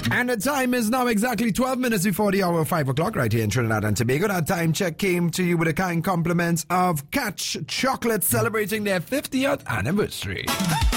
And the time is now exactly 12 minutes before the hour of 5 o'clock right here in Trinidad and Tobago. That time check came to you with a kind compliments of Catch Chocolate celebrating their 50th anniversary.